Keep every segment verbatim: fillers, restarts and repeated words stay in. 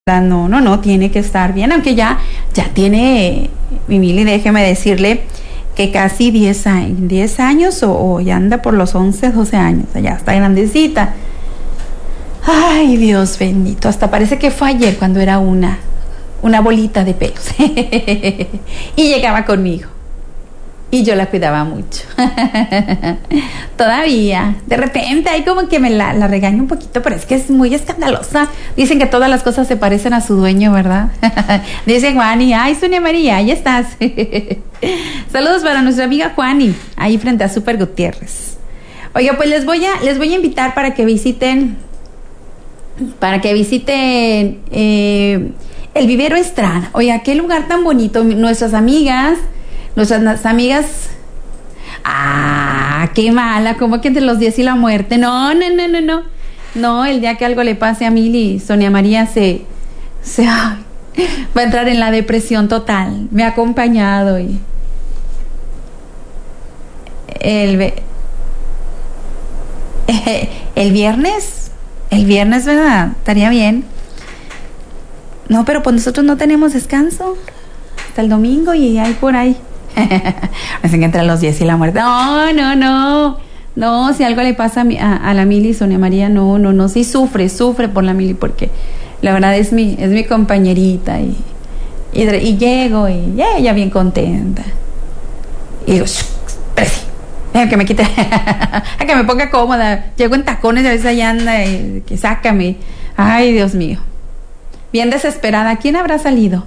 No, no, no, tiene que estar bien, aunque ya, ya tiene, mi Mili, déjeme decirle que casi diez años o, o ya anda por los once, doce años, ya está grandecita. Ay, Dios bendito, hasta parece que fue ayer cuando era una, una bolita de pelos. Y llegaba conmigo. Y yo la cuidaba mucho. Todavía. De repente ahí como que me la, la regaño un poquito, pero es que es muy escandalosa. Dicen que todas las cosas se parecen a su dueño, ¿verdad? Dice Juani, ay, Sonia María, ahí estás. Saludos para nuestra amiga Juani, ahí frente a Super Gutiérrez. Oiga, pues les voy a, les voy a invitar para que visiten, para que visiten eh, el Vivero Estrada. Oiga, qué lugar tan bonito. Nuestras amigas... Nuestras amigas, ah, qué mala, como que entre los diez y la muerte. No, no, no, no, no. No, el día que algo le pase a Mili, Sonia María se, se ay, va a entrar en la depresión total. Me ha acompañado y el, el viernes, el viernes, ¿verdad? Estaría bien. No, pero pues nosotros no tenemos descanso hasta el domingo y hay por ahí. Dicen que entre los diez y la muerte. No, no, no. No, si algo le pasa a, mi, a, a la Mili, Sonia María, no, no, no. Sí sufre, sufre por la Mili porque la verdad es mi, es mi compañerita y, y, y llego y yeah, ella bien contenta. Y digo, espérate, déjame que me quite, que me ponga cómoda. Llego en tacones y a veces ahí anda y que sácame. Ay, Dios mío. Bien desesperada. ¿Quién habrá salido?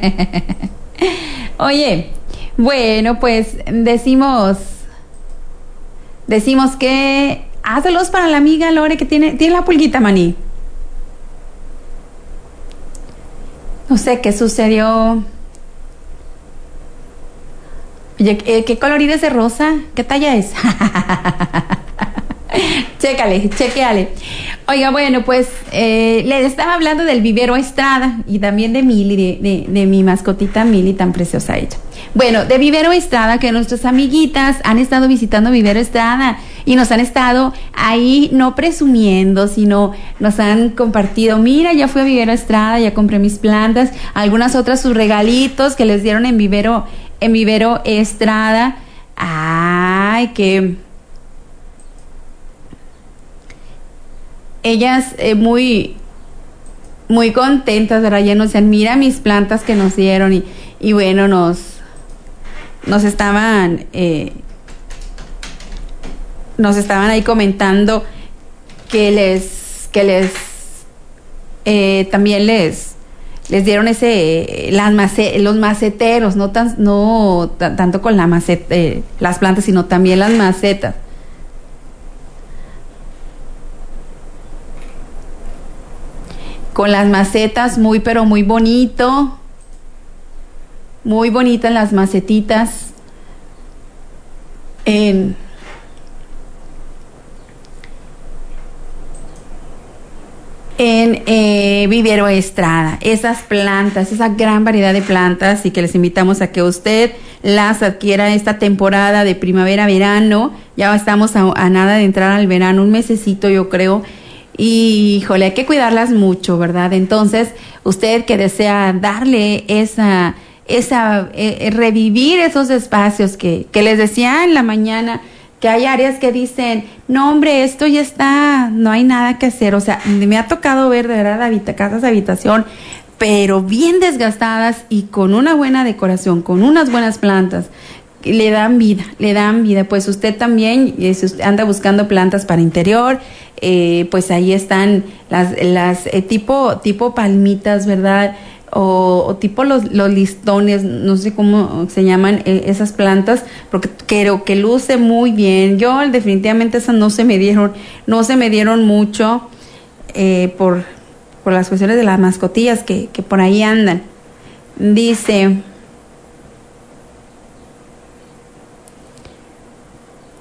Oye, bueno, pues decimos, decimos que hácelos para la amiga Lore que tiene, tiene la pulguita, maní. No sé qué sucedió. Oye, ¿qué colorido es de rosa? ¿Qué talla es? Chécale, chequeale. Oiga, bueno, pues eh, le estaba hablando del Vivero Estrada y también de Mili, de, de, de mi mascotita Mili, tan preciosa ella. Bueno, de Vivero Estrada, que nuestras amiguitas han estado visitando Vivero Estrada y nos han estado ahí no presumiendo, sino nos han compartido, mira, ya fui a Vivero Estrada, ya compré mis plantas, algunas otras sus regalitos que les dieron en Vivero, en Vivero Estrada. Ay, que ellas eh, muy muy contentas, ¿verdad? Ya nos decían, mira mis plantas que nos dieron y, y bueno, nos nos estaban eh, nos estaban ahí comentando que les que les eh, también les les dieron ese las mace, los maceteros, no tan no t- tanto con la maceta, eh, las plantas, sino también las macetas. Con las macetas, muy pero muy bonito, muy bonitas las macetitas en en eh, Vivero Estrada. Esas plantas, esa gran variedad de plantas, y que les invitamos a que usted las adquiera esta temporada de primavera-verano. Ya estamos a, a nada de entrar al verano, un mesecito yo creo. Y, híjole, hay que cuidarlas mucho, ¿verdad? Entonces, usted que desea darle esa, esa, eh, revivir esos espacios que, que les decía en la mañana, que hay áreas que dicen, no, hombre, esto ya está, no hay nada que hacer. O sea, me ha tocado ver de verdad habita, casas de habitación, pero bien desgastadas y con una buena decoración, con unas buenas plantas. Le dan vida, le dan vida. Pues usted también, eh, si usted anda buscando plantas para interior, eh, pues ahí están las, las eh, tipo, tipo palmitas, ¿verdad? O, o tipo los, los listones, no sé cómo se llaman eh, esas plantas, porque creo que luce muy bien. Yo definitivamente esas no se me dieron, no se me dieron mucho eh, por, por las cuestiones de las mascotillas que, que por ahí andan. Dice...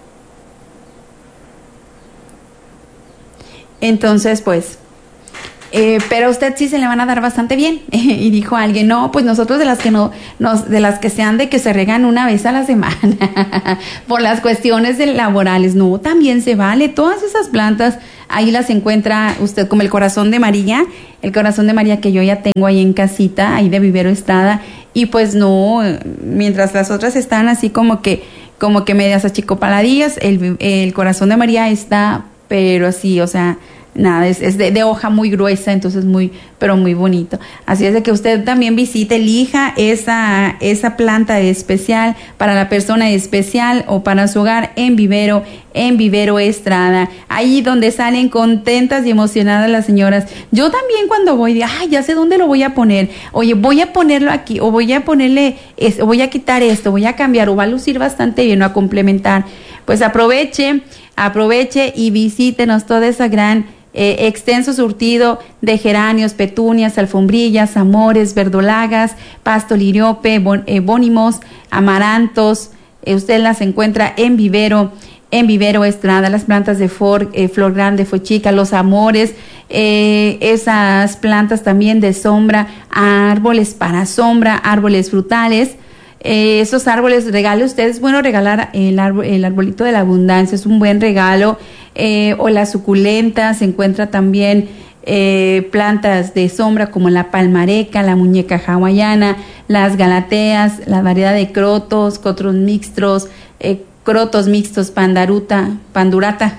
Entonces, pues, Eh, pero a usted sí se le van a dar bastante bien. Y dijo alguien, no, pues nosotros de las que no, nos, de las que sean de que se regan una vez a la semana, por las cuestiones de laborales, no, también se vale. Todas esas plantas, ahí las encuentra usted, como el corazón de María, el corazón de María que yo ya tengo ahí en casita, ahí de Vivero Estrada, y pues no, mientras las otras están así como que, como que medias achicopaladillas, el, el corazón de María está, pero así, o sea, nada, es, es de, de hoja muy gruesa, entonces muy, pero muy bonito. Así es de que usted también visite, elija esa, esa planta especial para la persona especial o para su hogar en Vivero, en Vivero Estrada. Ahí donde salen contentas y emocionadas las señoras. Yo también cuando voy, de, ay, ya sé dónde lo voy a poner. Oye, voy a ponerlo aquí, o voy a ponerle, es, o voy a quitar esto, voy a cambiar, o va a lucir bastante bien, o a complementar. Pues aproveche, aproveche y visítenos toda esa gran Eh, extenso surtido de geranios, petunias, alfombrillas, amores, verdolagas, pasto liriope, bon, eh, bónimos, amarantos. Eh, usted las encuentra en Vivero, en Vivero Estrada, las plantas de flor, eh, flor grande, flor chica, los amores, eh, esas plantas también de sombra, árboles para sombra, árboles frutales. Eh, esos árboles, regale usted, es bueno regalar el, árbol, el arbolito de la abundancia, es un buen regalo, eh, o la suculenta, se encuentra también eh, plantas de sombra como la palmareca, la muñeca hawaiana, las galateas, la variedad de crotos, crotros mixtos, eh, crotos mixtos, pandaruta, pandurata,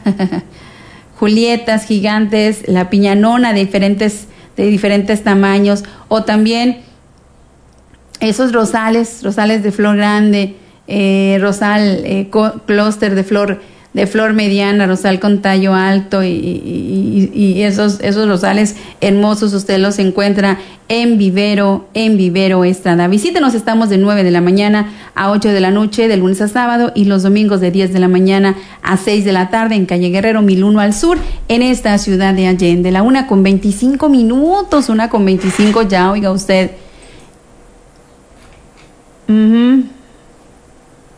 julietas gigantes, la piñanona de diferentes, de diferentes tamaños, o también esos rosales, rosales de flor grande, eh, rosal, eh, clúster de flor, de flor mediana, rosal con tallo alto y, y, y esos, esos rosales hermosos usted los encuentra en Vivero, en Vivero Estrada. Visítenos, estamos de nueve de la mañana a ocho de la noche, de lunes a sábado, y los domingos de diez de la mañana a seis de la tarde en calle Guerrero mil uno al sur, en esta ciudad de Allende. La una con veinticinco minutos, una con veinticinco ya, oiga usted. Uh-huh.